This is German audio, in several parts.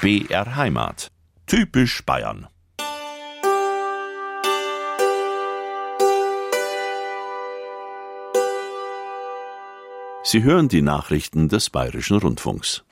BR Heimat. Typisch Bayern. Sie hören die Nachrichten des Bayerischen Rundfunks.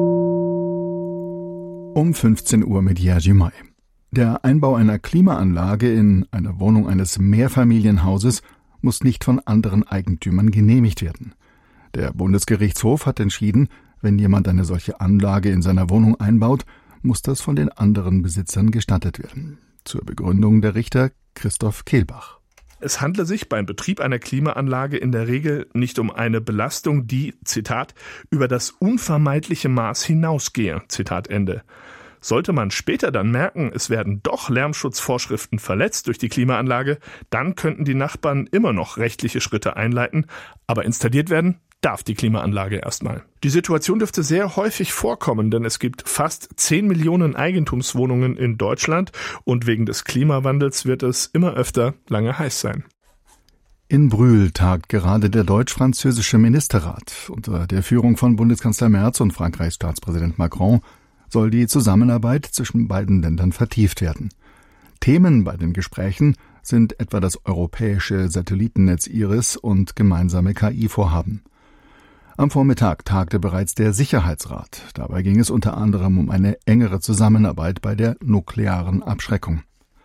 Um 15 Uhr mit Jerzy May. Der Einbau einer Klimaanlage in einer Wohnung eines Mehrfamilienhauses muss nicht von anderen Eigentümern genehmigt werden. Der Bundesgerichtshof hat entschieden, wenn jemand eine solche Anlage in seiner Wohnung einbaut, muss das von den anderen Besitzern gestattet werden. Zur Begründung der Richter Christoph Kehlbach. Es handle sich beim Betrieb einer Klimaanlage in der Regel nicht um eine Belastung, die, Zitat, über das unvermeidliche Maß hinausgehe, Zitat Ende. Sollte man später dann merken, es werden doch Lärmschutzvorschriften verletzt durch die Klimaanlage, dann könnten die Nachbarn immer noch rechtliche Schritte einleiten, aber installiert werden darf die Klimaanlage erstmal. Die Situation dürfte sehr häufig vorkommen, denn es gibt fast 10 Millionen Eigentumswohnungen in Deutschland und wegen des Klimawandels wird es immer öfter lange heiß sein. In Brühl tagt gerade der deutsch-französische Ministerrat. Unter der Führung von Bundeskanzler Merz und Frankreichs Staatspräsident Macron soll die Zusammenarbeit zwischen beiden Ländern vertieft werden. Themen bei den Gesprächen sind etwa das europäische Satellitennetz IRIS und gemeinsame KI-Vorhaben. Am Vormittag tagte bereits der Sicherheitsrat. Dabei ging es unter anderem um eine engere Zusammenarbeit bei der nuklearen Abschreckung.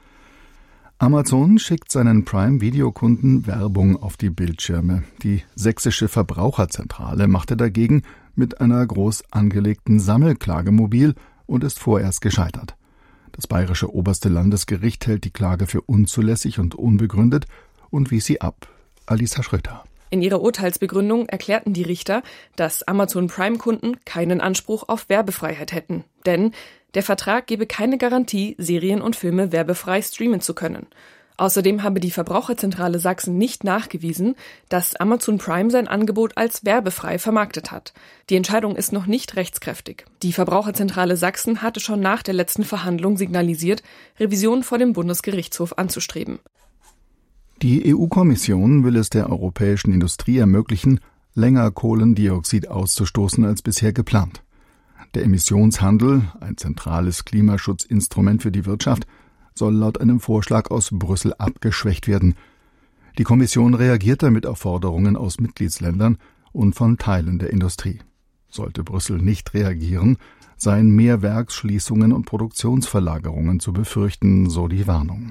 Amazon schickt seinen Prime-Video-Kunden Werbung auf die Bildschirme. Die sächsische Verbraucherzentrale machte dagegen mit einer groß angelegten Sammelklage mobil und ist vorerst gescheitert. Das bayerische oberste Landesgericht hält die Klage für unzulässig und unbegründet und wies sie ab. Alisa Schröter. In ihrer Urteilsbegründung erklärten die Richter, dass Amazon Prime-Kunden keinen Anspruch auf Werbefreiheit hätten. Denn der Vertrag gebe keine Garantie, Serien und Filme werbefrei streamen zu können. Außerdem habe die Verbraucherzentrale Sachsen nicht nachgewiesen, dass Amazon Prime sein Angebot als werbefrei vermarktet hat. Die Entscheidung ist noch nicht rechtskräftig. Die Verbraucherzentrale Sachsen hatte schon nach der letzten Verhandlung signalisiert, Revision vor dem Bundesgerichtshof anzustreben. Die EU-Kommission will es der europäischen Industrie ermöglichen, länger Kohlendioxid auszustoßen als bisher geplant. Der Emissionshandel, ein zentrales Klimaschutzinstrument für die Wirtschaft, soll laut einem Vorschlag aus Brüssel abgeschwächt werden. Die Kommission reagiert damit auf Forderungen aus Mitgliedsländern und von Teilen der Industrie. Sollte Brüssel nicht reagieren, seien mehr Werksschließungen und Produktionsverlagerungen zu befürchten, so die Warnung.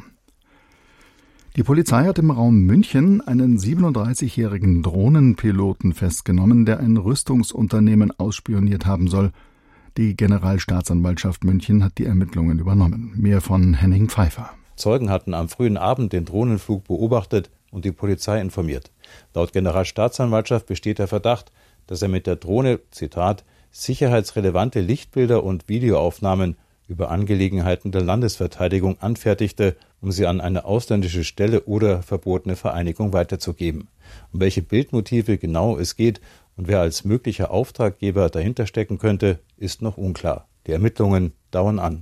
Die Polizei hat im Raum München einen 37-jährigen Drohnenpiloten festgenommen, der ein Rüstungsunternehmen ausspioniert haben soll. Die Generalstaatsanwaltschaft München hat die Ermittlungen übernommen. Mehr von Henning Pfeiffer. Zeugen hatten am frühen Abend den Drohnenflug beobachtet und die Polizei informiert. Laut Generalstaatsanwaltschaft besteht der Verdacht, dass er mit der Drohne, Zitat, sicherheitsrelevante Lichtbilder und Videoaufnahmen über Angelegenheiten der Landesverteidigung anfertigte, um sie an eine ausländische Stelle oder verbotene Vereinigung weiterzugeben. Um welche Bildmotive genau es geht und wer als möglicher Auftraggeber dahinter stecken könnte, ist noch unklar. Die Ermittlungen dauern an.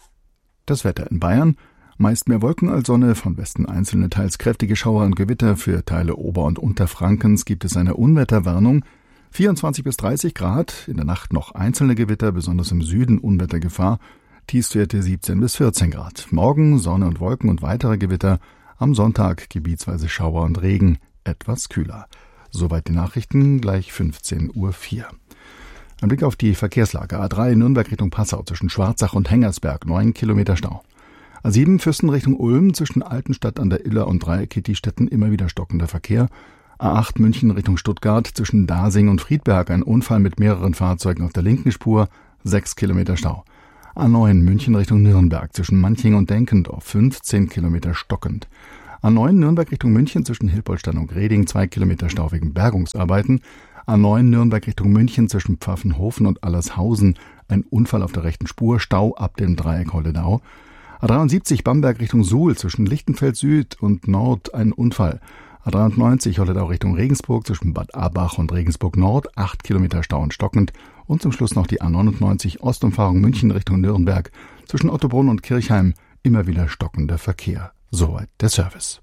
Das Wetter in Bayern: meist mehr Wolken als Sonne, von Westen einzelne teils kräftige Schauer und Gewitter. Für Teile Ober- und Unterfrankens gibt es eine Unwetterwarnung. 24 bis 30 Grad, in der Nacht noch einzelne Gewitter, besonders im Süden Unwettergefahr. Tiefstwerte 17 bis 14 Grad. Morgen Sonne und Wolken und weitere Gewitter. Am Sonntag gebietsweise Schauer und Regen, etwas kühler. Soweit die Nachrichten, gleich 15:04 Uhr. Ein Blick auf die Verkehrslage. A3 Nürnberg Richtung Passau zwischen Schwarzach und Hengersberg, 9 Kilometer Stau. A7 Füssen Richtung Ulm zwischen Altenstadt an der Iller und Dreieck-Kittistetten immer wieder stockender Verkehr. A8 München Richtung Stuttgart zwischen Dasing und Friedberg ein Unfall mit mehreren Fahrzeugen auf der linken Spur, 6 Kilometer Stau. A9 München Richtung Nürnberg zwischen Manching und Denkendorf 15 Kilometer stockend. A9 Nürnberg Richtung München zwischen Hilpoltstein und Greding 2 Kilometer Stau wegen Bergungsarbeiten. A9 Nürnberg Richtung München zwischen Pfaffenhofen und Allershausen ein Unfall auf der rechten Spur, Stau ab dem Dreieck Holledau. A73 Bamberg Richtung Suhl zwischen Lichtenfeld Süd und Nord ein Unfall. A93 Holledau Richtung Regensburg zwischen Bad Abach und Regensburg Nord 8 Kilometer Stau und stockend. Und zum Schluss noch die A99 Ostumfahrung München Richtung Nürnberg zwischen Ottobrunn und Kirchheim immer wieder stockender Verkehr. Soweit der Service.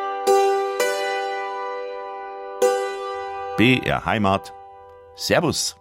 BR Heimat. Servus.